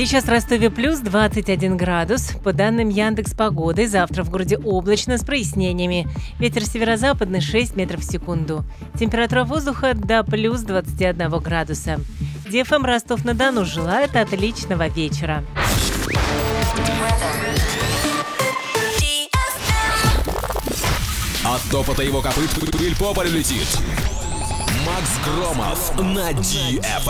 Сейчас в Ростове плюс 21 градус. По данным Яндекс.Погоды, завтра в городе облачно с прояснениями. Ветер северо-западный 6 метров в секунду. Температура воздуха до плюс 21 градуса. ДФМ Ростов-на-Дону желает отличного вечера. От топота его копыт пыль по полю летит. Макс Громов на DFM.